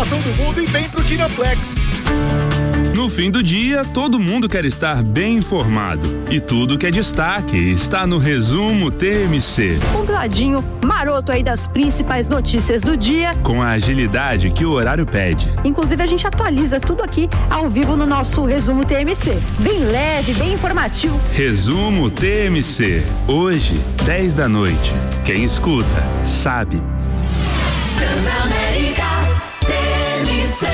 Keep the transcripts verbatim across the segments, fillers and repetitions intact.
informação do mundo e vem pro Kinoplex. No fim do dia, todo mundo quer estar bem informado. E tudo que é destaque está no Resumo T M C. Um ladinho maroto aí das principais notícias do dia. Com a agilidade que o horário pede. Inclusive, a gente atualiza tudo aqui ao vivo no nosso Resumo T M C. Bem leve, bem informativo. Resumo T M C. Hoje, dez da noite. Quem escuta, sabe. Transamérica T M C.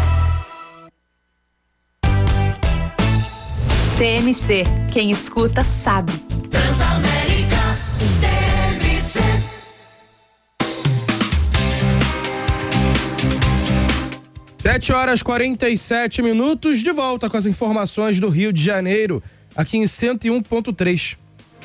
T M C, quem escuta sabe. Transamérica T M C. sete horas e quarenta e sete minutos, de volta com as informações do Rio de Janeiro, aqui em cento e um ponto três.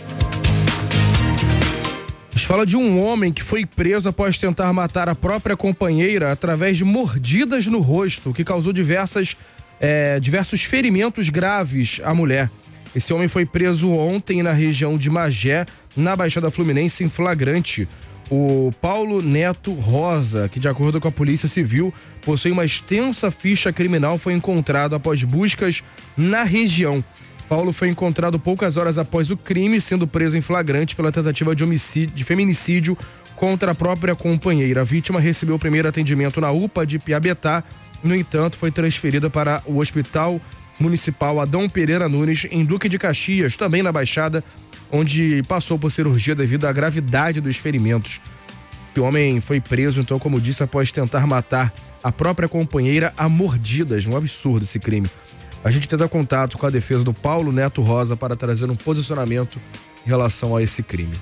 A gente fala de um homem que foi preso após tentar matar a própria companheira através de mordidas no rosto, que causou diversas É, diversos ferimentos graves à mulher. Esse homem foi preso ontem na região de Magé, na Baixada Fluminense, em flagrante. O Paulo Neto Rosa, que de acordo com a Polícia Civil, possui uma extensa ficha criminal, foi encontrado após buscas na região. Paulo foi encontrado poucas horas após o crime, sendo preso em flagrante pela tentativa de homicídio, de feminicídio contra a própria companheira. A vítima recebeu o primeiro atendimento na U P A de Piabetá. No entanto, foi transferida para o Hospital Municipal Adão Pereira Nunes, em Duque de Caxias, também na Baixada, onde passou por cirurgia devido à gravidade dos ferimentos. O homem foi preso, então, como disse, após tentar matar a própria companheira a mordidas. Um absurdo esse crime. A gente tenta contato com a defesa do Paulo Neto Rosa para trazer um posicionamento em relação a esse crime.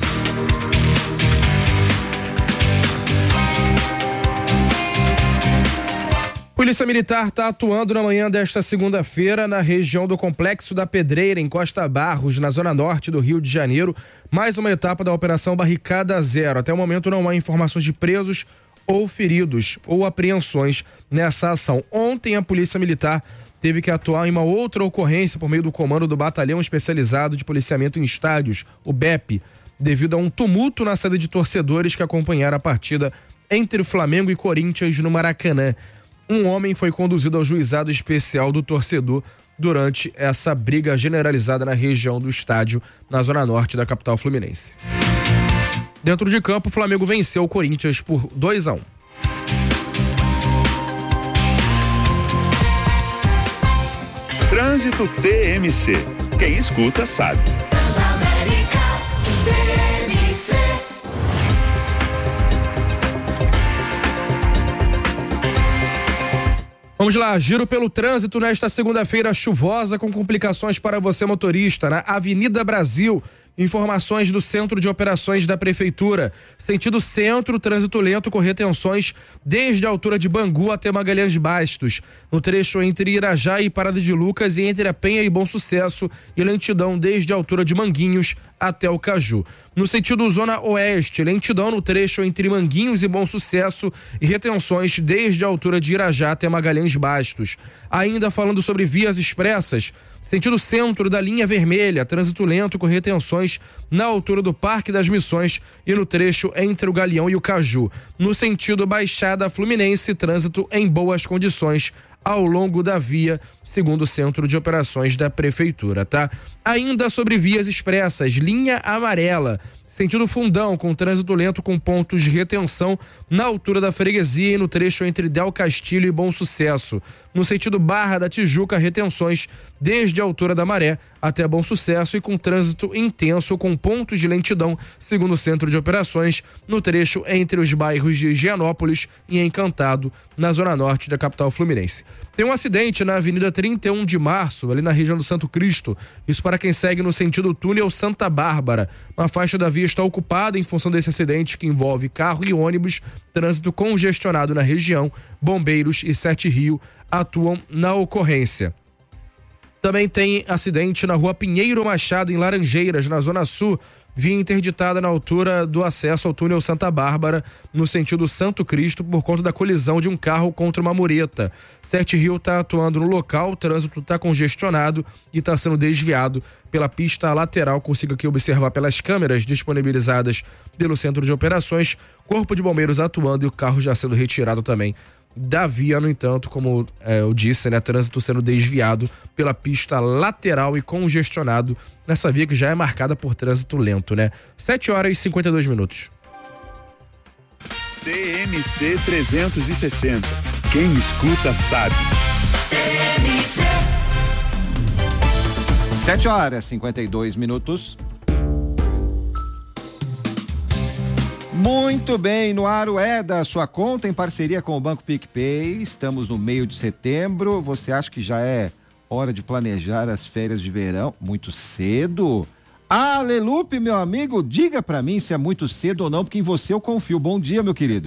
Polícia Militar está atuando na manhã desta segunda-feira na região do Complexo da Pedreira, em Costa Barros, na zona norte do Rio de Janeiro. Mais uma etapa da Operação Barricada Zero. Até o momento não há informações de presos ou feridos ou apreensões nessa ação. Ontem a Polícia Militar teve que atuar em uma outra ocorrência por meio do comando do Batalhão Especializado de Policiamento em Estádios, o B E P, devido a um tumulto na sede de torcedores que acompanharam a partida entre o Flamengo e Corinthians no Maracanã. Um homem foi conduzido ao juizado especial do torcedor durante essa briga generalizada na região do estádio, na zona norte da capital fluminense. Dentro de campo, o Flamengo venceu o Corinthians por dois a um. Trânsito T M C. Quem escuta sabe. Transamérica T M C. Vamos lá, giro pelo trânsito nesta segunda-feira chuvosa com complicações para você motorista na Avenida Brasil. Informações do Centro de Operações da Prefeitura. Sentido centro, trânsito lento com retenções desde a altura de Bangu até Magalhães Bastos. No trecho entre Irajá e Parada de Lucas e entre a Penha e Bom Sucesso, e lentidão desde a altura de Manguinhos até o Caju. No sentido Zona Oeste, lentidão no trecho entre Manguinhos e Bom Sucesso e retenções desde a altura de Irajá até Magalhães Bastos. Ainda falando sobre vias expressas, sentido centro da linha vermelha, trânsito lento com retenções na altura do Parque das Missões e no trecho entre o Galeão e o Caju. No sentido Baixada Fluminense, trânsito em boas condições ao longo da via, segundo o Centro de Operações da Prefeitura, tá? Ainda sobre vias expressas, linha amarela, sentido Fundão, com trânsito lento com pontos de retenção na altura da Freguesia e no trecho entre Del Castilho e Bom Sucesso. No sentido Barra da Tijuca, retenções desde a altura da Maré até Bom Sucesso e com trânsito intenso com pontos de lentidão, segundo o Centro de Operações, no trecho entre os bairros de Higienópolis e Encantado, na zona norte da capital fluminense. Tem um acidente na Avenida trinta e um de Março, ali na região do Santo Cristo. Isso para quem segue no sentido túnel Santa Bárbara. Uma faixa da via está ocupada em função desse acidente que envolve carro e ônibus, trânsito congestionado na região. Bombeiros e Sete Rio atuam na ocorrência. Também tem acidente na rua Pinheiro Machado, em Laranjeiras, na Zona Sul. Via interditada na altura do acesso ao túnel Santa Bárbara, no sentido Santo Cristo, por conta da colisão de um carro contra uma mureta. Sete Rio está atuando no local, o trânsito está congestionado e está sendo desviado pela pista lateral. Consiga aqui observar pelas câmeras disponibilizadas pelo Centro de Operações, Corpo de Bombeiros atuando e o carro já sendo retirado também da via. No entanto, como é, eu disse, né, trânsito sendo desviado pela pista lateral e congestionado nessa via que já é marcada por trânsito lento, né? sete horas e cinquenta e dois minutos. T M C trezentos e sessenta. Quem escuta sabe. sete horas e cinquenta e dois minutos. Muito bem, no ar o É da Sua Conta, em parceria com o Banco PicPay. Estamos no meio de setembro. Você acha que já é hora de planejar as férias de verão? Muito cedo? Alelupe, meu amigo, diga pra mim se é muito cedo ou não, porque em você eu confio. Bom dia, meu querido.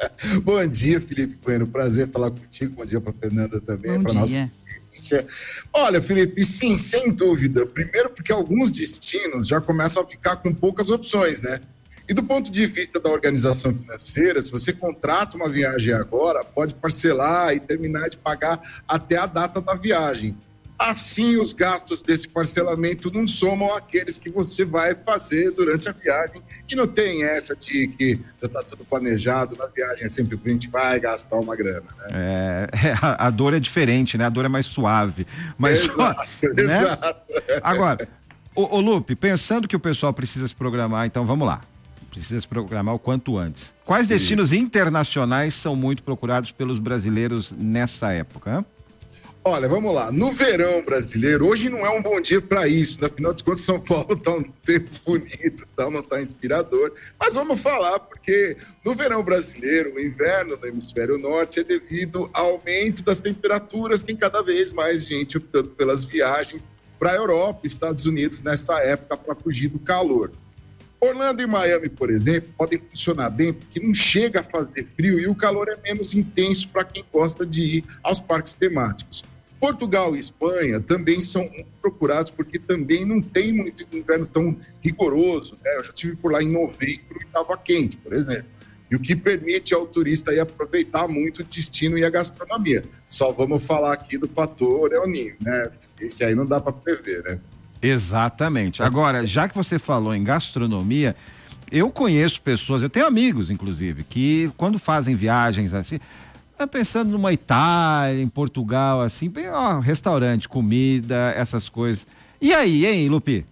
Bom dia, Felipe Bueno. Prazer falar contigo. Bom dia pra Fernanda também. Bom pra dia. Nossa... Olha, Felipe, sim, sem dúvida. Primeiro porque alguns destinos já começam a ficar com poucas opções, né? E do ponto de vista da organização financeira, se você contrata uma viagem agora, pode parcelar e terminar de pagar até a data da viagem. Assim, os gastos desse parcelamento não somam aqueles que você vai fazer durante a viagem. E não tem essa de que já está tudo planejado na viagem, é sempre que a gente vai gastar uma grana, né? É, a, a dor é diferente, né? A dor é mais suave. Mas, Exato, né? exato. Agora, ô, ô Lupe, pensando que o pessoal precisa se programar, então vamos lá. Precisa se programar o quanto antes. Quais destinos internacionais são muito procurados pelos brasileiros nessa época, hein? Olha, vamos lá. No verão brasileiro, hoje não é um bom dia para isso. Afinal de contas, São Paulo está um tempo bonito, tá, não está inspirador. Mas vamos falar, porque no verão brasileiro, o inverno no hemisfério norte é devido ao aumento das temperaturas. Tem cada vez mais gente optando pelas viagens para a Europa e Estados Unidos nessa época para fugir do calor. Orlando e Miami, por exemplo, podem funcionar bem porque não chega a fazer frio e o calor é menos intenso para quem gosta de ir aos parques temáticos. Portugal e Espanha também são procurados porque também não tem muito inverno tão rigoroso, né? Eu já estive por lá em novembro e estava quente, por exemplo. E o que permite ao turista aí aproveitar muito o destino e a gastronomia. Só vamos falar aqui do fator El Niño, né? Esse aí não dá para prever, né? Exatamente. Agora, já que você falou em gastronomia, eu conheço pessoas, eu tenho amigos, inclusive, que quando fazem viagens assim, tá pensando numa Itália, em Portugal, assim, bem, ó, restaurante, comida, essas coisas. E aí, hein, Lupi?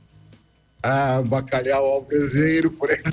Ah, bacalhau ao braseiro, por exemplo.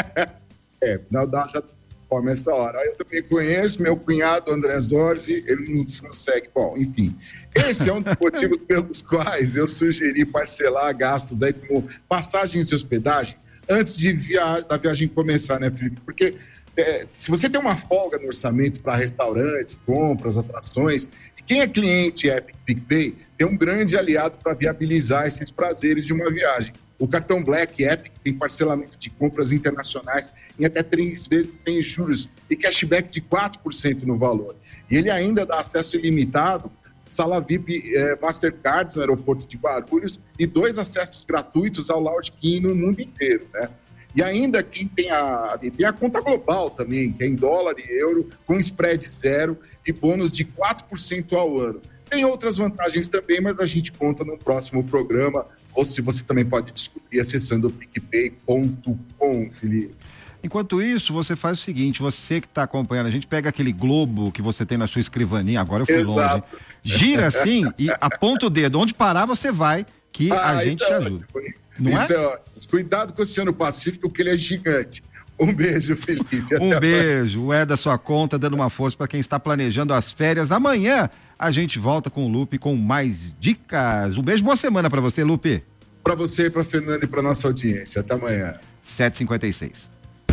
É, não dá, já come essa hora. Eu também conheço meu cunhado, André Zorzi, ele não consegue. Bom, enfim. Esse é um dos motivos pelos quais eu sugeri parcelar gastos aí como passagens de hospedagem antes de via... da viagem começar, né, Felipe? Porque é, se você tem uma folga no orçamento para restaurantes, compras, atrações, quem é cliente Epic PicPay tem um grande aliado para viabilizar esses prazeres de uma viagem. O cartão Black Epic tem parcelamento de compras internacionais em até três vezes sem juros e cashback de quatro por cento no valor. E ele ainda dá acesso ilimitado, sala V I P eh, Mastercard no aeroporto de Guarulhos e dois acessos gratuitos ao Lounge King no mundo inteiro, né? E ainda quem tem a, tem a conta global também, que é em dólar e euro, com spread zero e bônus de quatro por cento ao ano. Tem outras vantagens também, mas a gente conta no próximo programa, ou se você também pode descobrir acessando picpay ponto com, Felipe. Enquanto isso, você faz o seguinte, você que está acompanhando, a gente pega aquele globo que você tem na sua escrivaninha, agora eu fui Exato. longe, hein? Gira assim e aponta o dedo, onde parar você vai, que Ah, a gente então, te ajuda. Não Isso é? é ótimo. Cuidado com o Oceano Pacífico, que ele é gigante. Um beijo, Felipe. Um Até beijo, o É da Sua Conta, dando uma força para quem está planejando as férias. Amanhã a gente volta com o Lupe com mais dicas. Um beijo, boa semana para você, Lupe. Para você, para Fernanda e para nossa audiência. Até amanhã. sete e cinquenta e seis.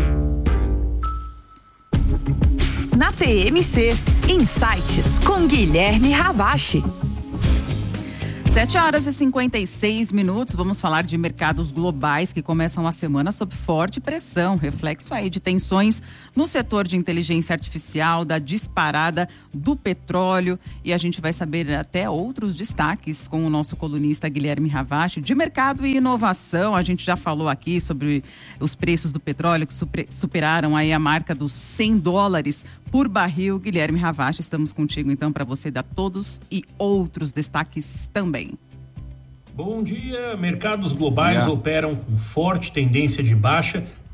Na T M C, Insights com Guilherme Ravache. sete horas e cinquenta e seis minutos, vamos falar de mercados globais que começam a semana sob forte pressão, reflexo aí de tensões no setor de inteligência artificial, da disparada do petróleo, e a gente vai saber até outros destaques com o nosso colunista Guilherme Ravache, de mercado e inovação. A gente já falou aqui sobre os preços do petróleo que superaram aí a marca dos cem dólares por barril. Guilherme Ravache, estamos contigo então para você dar todos e outros destaques também. Bom dia. Mercados globais Yeah. operam com forte tendência de baixa,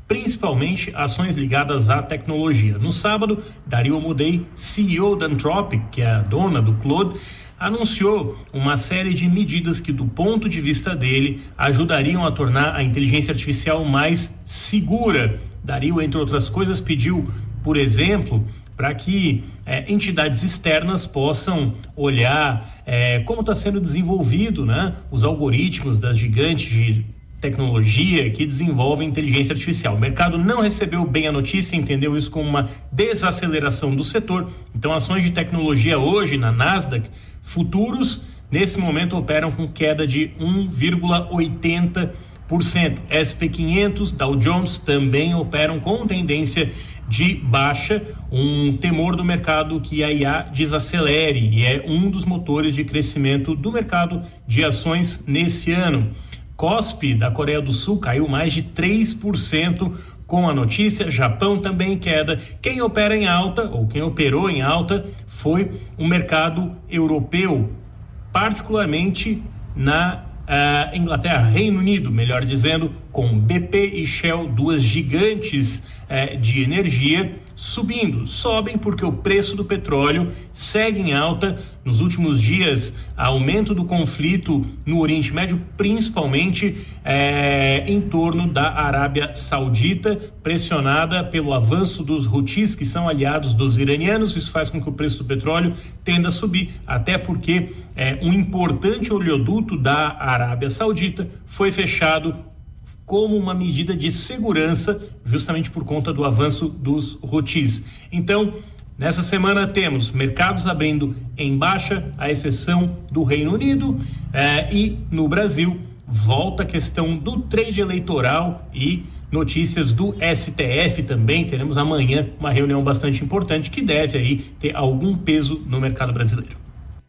principalmente ações ligadas à tecnologia. No sábado, Dario Amodei, C E O da Anthropic, que é a dona do Claude, anunciou uma série de medidas que, do ponto de vista dele, ajudariam a tornar a inteligência artificial mais segura. Dario, entre outras coisas, pediu, por exemplo, para que é, entidades externas possam olhar é, como está sendo desenvolvido, né, os algoritmos das gigantes de tecnologia que desenvolvem inteligência artificial. O mercado não recebeu bem a notícia, entendeu isso como uma desaceleração do setor. Então, ações de tecnologia hoje na Nasdaq, futuros, nesse momento operam com queda de um vírgula oitenta por cento. S e P quinhentos, Dow Jones também operam com tendência de baixa, um temor do mercado que a I A desacelere, e é um dos motores de crescimento do mercado de ações nesse ano. C O S P da Coreia do Sul caiu mais de três por cento com a notícia. Japão também em queda. Quem opera em alta, ou quem operou em alta, foi o mercado europeu, particularmente na uh, Inglaterra, Reino Unido, melhor dizendo, com B P e Shell, duas gigantes uh, de energia, subindo. Sobem porque o preço do petróleo segue em alta. Nos últimos dias, aumento do conflito no Oriente Médio, principalmente eh, em torno da Arábia Saudita, pressionada pelo avanço dos Houthis, que são aliados dos iranianos. Isso faz com que o preço do petróleo tenda a subir, até porque eh, um importante oleoduto da Arábia Saudita foi fechado como uma medida de segurança, justamente por conta do avanço dos Houthis. Então, nessa semana temos mercados abrindo em baixa, à exceção do Reino Unido, eh, e no Brasil volta a questão do trade eleitoral e notícias do S T F também. Teremos amanhã uma reunião bastante importante que deve aí ter algum peso no mercado brasileiro.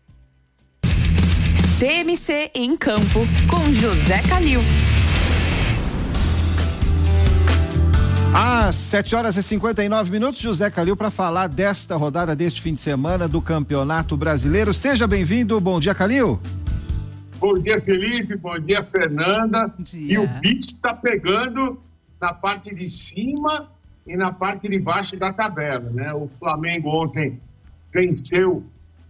T M C em campo com José Calil. Às sete horas e cinquenta e nove minutos, José Calil para falar desta rodada deste fim de semana do Campeonato Brasileiro. Seja bem-vindo, bom dia, Calil. Bom dia, Felipe, bom dia, Fernanda. Dia. E o bicho está pegando na parte de cima e na parte de baixo da tabela, né? O Flamengo ontem venceu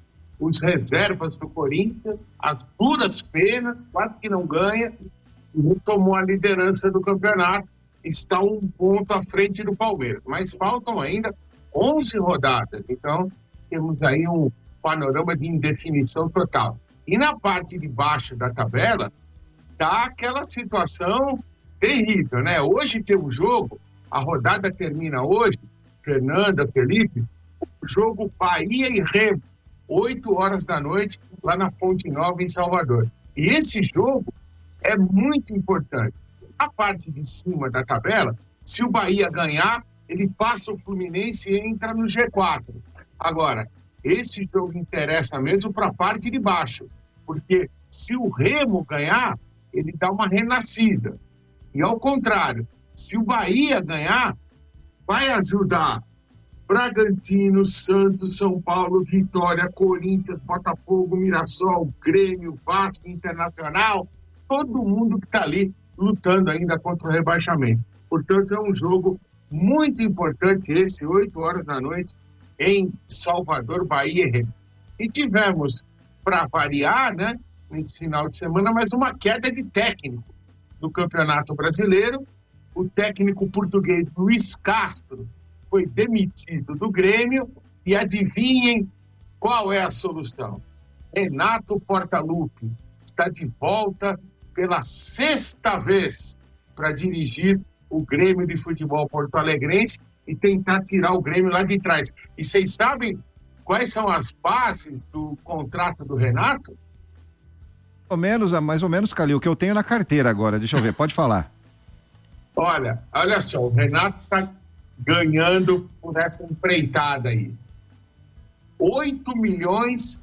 os reservas do Corinthians, as duras penas, quase que não ganha, e tomou a liderança do campeonato. Está um ponto à frente do Palmeiras, mas faltam ainda onze rodadas, então temos aí um panorama de indefinição total. E na parte de baixo da tabela, tá aquela situação terrível, né? Hoje tem um jogo, a rodada termina hoje, Fernanda, Felipe, o jogo Bahia e Remo, oito horas da noite, lá na Fonte Nova, em Salvador. E esse jogo é muito importante. A parte de cima da tabela, se o Bahia ganhar, ele passa o Fluminense e entra no G quatro. Agora, esse jogo interessa mesmo para a parte de baixo, porque se o Remo ganhar, ele dá uma renascida. E ao contrário, se o Bahia ganhar, vai ajudar Bragantino, Santos, São Paulo, Vitória, Corinthians, Botafogo, Mirassol, Grêmio, Vasco, Internacional, todo mundo que está ali lutando ainda contra o rebaixamento. Portanto, é um jogo muito importante esse, oito horas da noite, em Salvador, Bahia e Remo. E tivemos, para variar, né, nesse final de semana, mais uma queda de técnico do Campeonato Brasileiro. O técnico português Luiz Castro foi demitido do Grêmio e adivinhem qual é a solução. Renato Portaluppi está de volta pela sexta vez para dirigir o Grêmio de Futebol porto-alegrense e tentar tirar o Grêmio lá de trás. E vocês sabem quais são as bases do contrato do Renato? Mais ou menos, mais ou menos, Calil, o que eu tenho na carteira agora. Deixa eu ver, pode falar. Olha, olha só, o Renato está ganhando por essa empreitada aí. oito milhões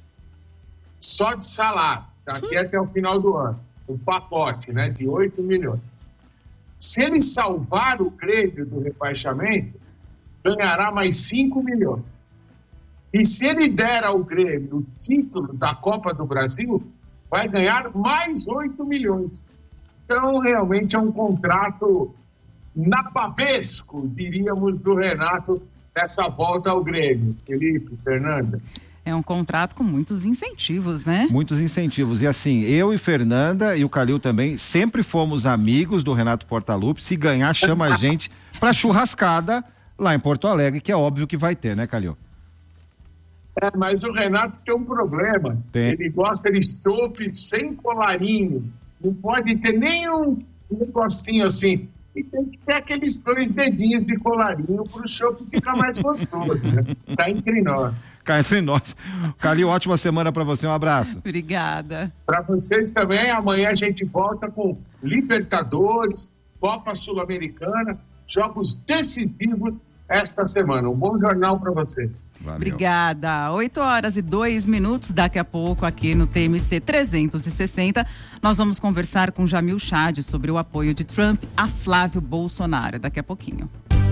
só de salário, daqui até o final do ano. O pacote, né, de oito milhões. Se ele salvar o Grêmio do rebaixamento, ganhará mais cinco milhões. E se ele der ao Grêmio o título da Copa do Brasil, vai ganhar mais oito milhões. Então, realmente é um contrato napabesco, diríamos, do Renato nessa volta ao Grêmio. Felipe, Fernanda. É um contrato com muitos incentivos, né? Muitos incentivos. E assim, eu e Fernanda e o Calil também sempre fomos amigos do Renato Portaluppi. Se ganhar, chama a gente pra churrascada lá em Porto Alegre, que é óbvio que vai ter, né, Calil? É, mas o Renato tem um problema. Tem. Ele gosta de chopp sem colarinho. Não pode ter nenhum negocinho assim. E tem que ter aqueles dois dedinhos de colarinho pro chopp ficar mais gostoso, né? Tá entre nós. Cá entre nós. Calil, ótima semana pra você, um abraço. Obrigada. Para vocês também, amanhã a gente volta com Libertadores, Copa Sul-Americana, jogos decisivos esta semana. Um bom jornal para você. Valeu. Obrigada. oito horas e dois minutos. Daqui a pouco, aqui no T M C trezentos e sessenta, nós vamos conversar com Jamil Chad sobre o apoio de Trump a Flávio Bolsonaro. Daqui a pouquinho.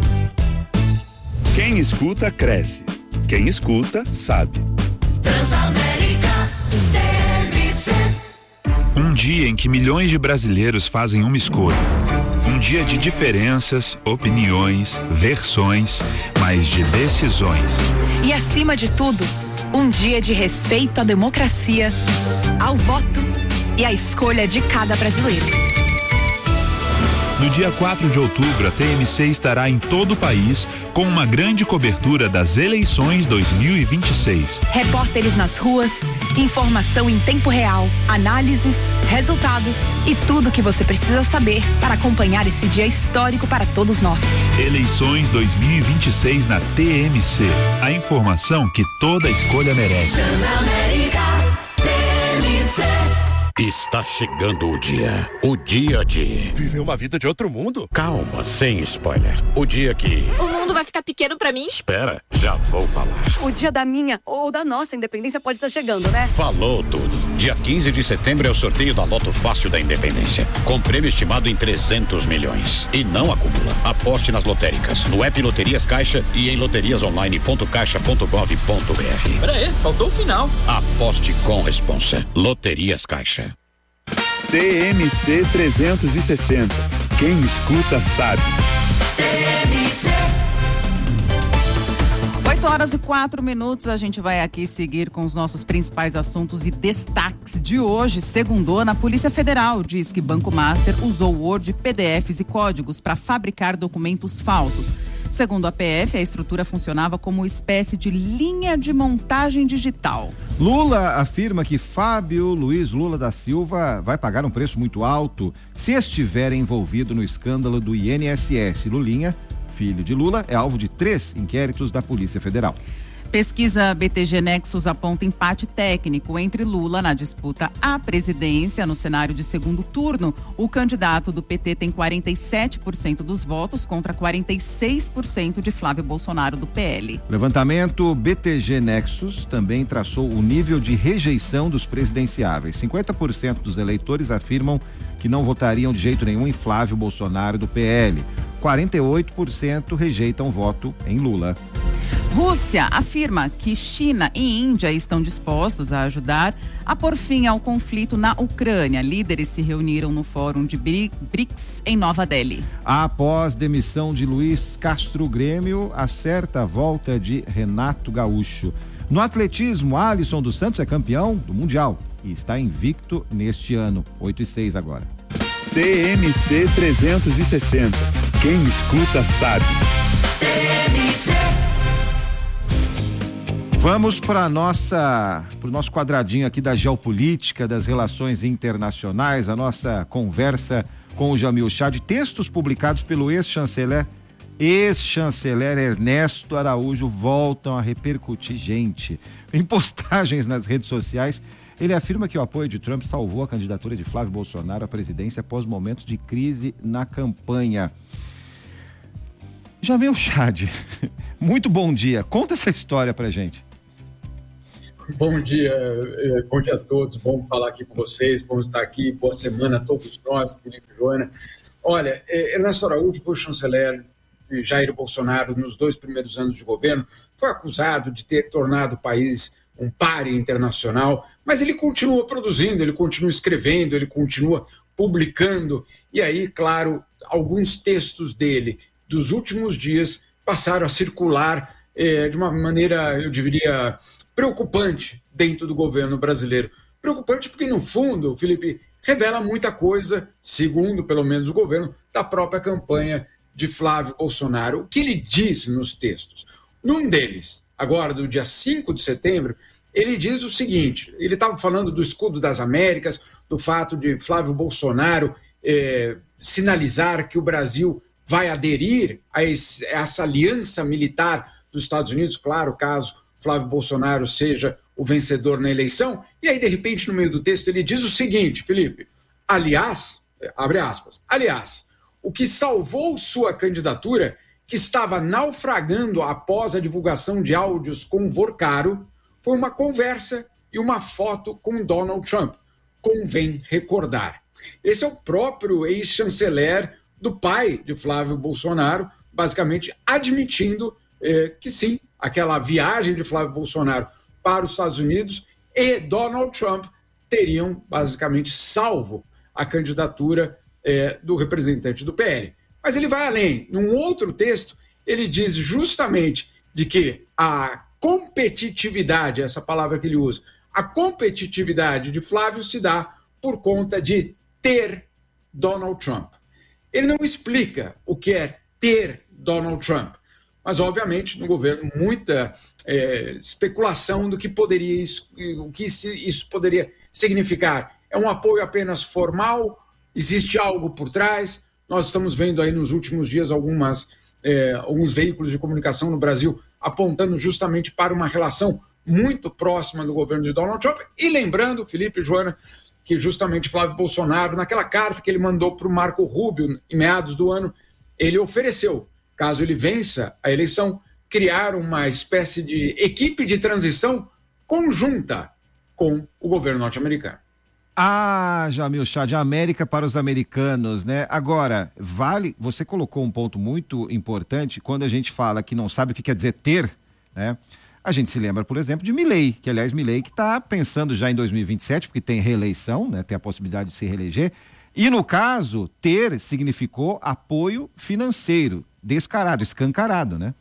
Quem escuta, cresce. Quem escuta, sabe. Transamérica T M C. Um dia em que milhões de brasileiros fazem uma escolha. Um dia de diferenças, opiniões, versões, mas de decisões. E acima de tudo, um dia de respeito à democracia, ao voto e à escolha de cada brasileiro. No dia quatro de outubro, a T M C estará em todo o país com uma grande cobertura das eleições dois mil e vinte e seis. Repórteres nas ruas, informação em tempo real, análises, resultados e tudo o que você precisa saber para acompanhar esse dia histórico para todos nós. Eleições dois mil e vinte e seis na T M C. A informação que toda escolha merece. Transamérica T M C. Está chegando o dia. O dia de... Viver uma vida de outro mundo? Calma, sem spoiler. O dia que... O mundo vai ficar pequeno pra mim? Espera, já vou falar. O dia da minha ou da nossa independência pode estar chegando, né? Falou tudo. Dia quinze de setembro é o sorteio da Loto Fácil da Independência. Com prêmio estimado em trezentos milhões. E não acumula. Aposte nas lotéricas, no app Loterias Caixa e em loterias online ponto caixa ponto gov ponto br. Pera aí, faltou o final. Aposte com responsa. Loterias Caixa. T M C trezentos e sessenta. Quem escuta sabe. T M C. oito horas e quatro minutos, a gente vai aqui seguir com os nossos principais assuntos e destaques de hoje. Segundona, a Polícia Federal diz que Banco Master usou Word, P D Fs e códigos para fabricar documentos falsos. Segundo a P F, a estrutura funcionava como espécie de linha de montagem digital. Lula afirma que Fábio Luiz Lula da Silva vai pagar um preço muito alto se estiver envolvido no escândalo do I N S S. Lulinha, filho de Lula, é alvo de três inquéritos da Polícia Federal. Pesquisa B T G Nexus aponta empate técnico entre Lula na disputa à presidência. No cenário de segundo turno, o candidato do P T tem quarenta e sete por cento dos votos contra quarenta e seis por cento de Flávio Bolsonaro do P L. Levantamento B T G Nexus também traçou o nível de rejeição dos presidenciáveis. cinquenta por cento dos eleitores afirmam que não votariam de jeito nenhum em Flávio Bolsonaro do P L. quarenta e oito por cento rejeitam o voto em Lula. Rússia afirma que China e Índia estão dispostos a ajudar a pôr fim ao conflito na Ucrânia. Líderes se reuniram no Fórum de BRICS em Nova Delhi. Após demissão de Luiz Castro, Grêmio acerta a volta de Renato Gaúcho. No atletismo, Alisson dos Santos é campeão do Mundial e está invicto neste ano. oito e seis agora. T M C trezentos e sessenta. Quem escuta sabe. T M C. Vamos para nossa, para o nosso quadradinho aqui da geopolítica, das relações internacionais, a nossa conversa com o Jamil Chad. Textos publicados pelo ex-chanceler, ex-chanceler Ernesto Araújo voltam a repercutir, gente. Em postagens nas redes sociais, ele afirma que o apoio de Trump salvou a candidatura de Flávio Bolsonaro à presidência após momentos de crise na campanha. Jamil Chad, muito bom dia. Conta essa história pra gente. Bom dia, bom dia a todos, bom falar aqui com vocês, bom estar aqui, boa semana a todos nós, Felipe e Joana. Olha, Ernesto Araújo foi chanceler de Jair Bolsonaro nos dois primeiros anos de governo, foi acusado de ter tornado o país um páreo internacional, mas ele continua produzindo, ele continua escrevendo, ele continua publicando. E aí, claro, alguns textos dele dos últimos dias passaram a circular eh, de uma maneira, eu diria, preocupante dentro do governo brasileiro. Preocupante porque, no fundo, Felipe, revela muita coisa, segundo, pelo menos, o governo, da própria campanha de Flávio Bolsonaro. O que ele diz nos textos? Num deles, agora do dia cinco de setembro, ele diz o seguinte, ele estava falando do escudo das Américas, do fato de Flávio Bolsonaro eh, sinalizar que o Brasil vai aderir a, esse, a essa aliança militar dos Estados Unidos, claro, caso Flávio Bolsonaro seja o vencedor na eleição. E aí, de repente, no meio do texto, ele diz o seguinte, Felipe, aliás, abre aspas, aliás, o que salvou sua candidatura, que estava naufragando após a divulgação de áudios com Vorcaro, foi uma conversa e uma foto com Donald Trump. Convém recordar. Esse é o próprio ex-chanceler do pai de Flávio Bolsonaro, basicamente admitindo eh, que sim, aquela viagem de Flávio Bolsonaro para os Estados Unidos e Donald Trump teriam basicamente salvo a candidatura eh, do representante do P L. Mas ele vai além. Num outro texto, ele diz justamente de que a competitividade, essa palavra que ele usa, a competitividade de Flávio se dá por conta de ter Donald Trump. Ele não explica o que é ter Donald Trump, mas, obviamente, no governo, muita é, especulação do que poderia isso, o que isso poderia significar. É um apoio apenas formal? Existe algo por trás? Nós estamos vendo aí nos últimos dias algumas, é, alguns veículos de comunicação no Brasil apontando justamente para uma relação muito próxima do governo de Donald Trump. E lembrando, Felipe e Joana, que justamente Flávio Bolsonaro, naquela carta que ele mandou para o Marco Rubio, em meados do ano, ele ofereceu, caso ele vença a eleição, criar uma espécie de equipe de transição conjunta com o governo norte-americano. Ah, Jamil Chad, América para os americanos, né? Agora, vale, você colocou um ponto muito importante, quando a gente fala que não sabe o que quer dizer ter, né? A gente se lembra, por exemplo, de Milei, que aliás Milei que está pensando já em dois mil e vinte e sete, porque tem reeleição, né? Tem a possibilidade de se reeleger, e no caso, ter significou apoio financeiro, descarado, escancarado, né?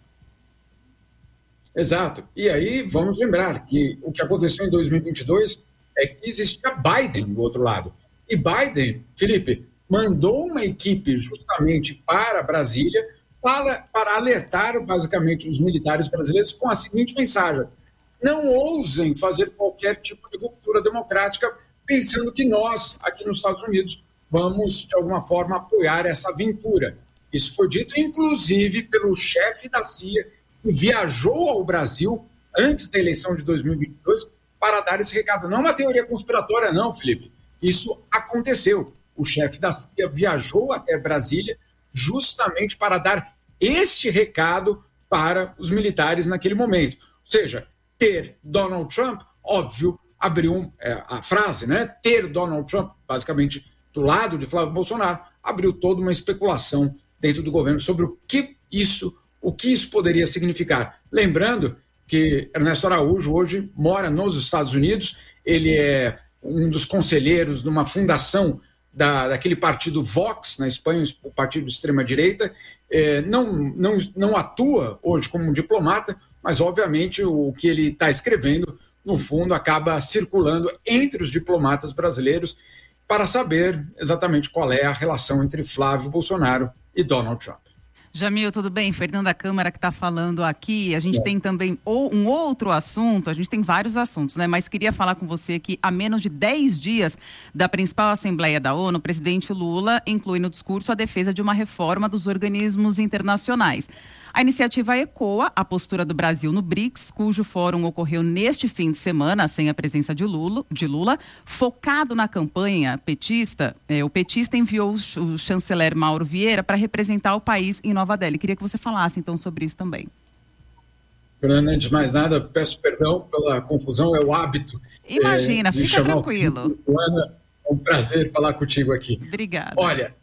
Exato, e aí vamos lembrar que o que aconteceu em dois mil e vinte e dois é que existia Biden do outro lado. E Biden, Felipe, mandou uma equipe justamente para Brasília para, para alertar, basicamente, os militares brasileiros com a seguinte mensagem: não ousem fazer qualquer tipo de ruptura democrática pensando que nós, aqui nos Estados Unidos, vamos, de alguma forma, apoiar essa aventura. Isso foi dito, inclusive, pelo chefe da C I A, que viajou ao Brasil antes da eleição de dois mil e vinte e dois para dar esse recado. Não é uma teoria conspiratória, não, Felipe. Isso aconteceu. O chefe da C I A viajou até Brasília justamente para dar este recado para os militares naquele momento. Ou seja, ter Donald Trump, óbvio, abriu é, a frase, né? Ter Donald Trump, basicamente, do lado de Flávio Bolsonaro, abriu toda uma especulação dentro do governo sobre o que isso, o que isso poderia significar. Lembrando que Ernesto Araújo hoje mora nos Estados Unidos, ele é um dos conselheiros de uma fundação da, daquele partido Vox, na Espanha, o partido de extrema-direita, é, não, não, não atua hoje como um diplomata, mas, obviamente, o que ele está escrevendo, no fundo, acaba circulando entre os diplomatas brasileiros para saber exatamente qual é a relação entre Flávio Bolsonaro e Donald Trump. Jamil, tudo bem? Fernanda Câmara que está falando aqui. A gente é. tem também um outro assunto, a gente tem vários assuntos, né? Mas queria falar com você que há menos de dez dias da principal Assembleia da ONU, o presidente Lula inclui no discurso a defesa de uma reforma dos organismos internacionais. A iniciativa ecoa a postura do Brasil no BRICS, cujo fórum ocorreu neste fim de semana, sem a presença de Lula, de Lula. Focado na campanha petista, eh, o petista enviou o, o chanceler Mauro Vieira para representar o país em Nova Delhi. Queria que você falasse, então, sobre isso também. Fernanda, antes de mais nada, peço perdão pela confusão, é o hábito. Imagina, é, de fica chamar tranquilo. O Ana, é um prazer falar contigo aqui. Obrigada. Olha,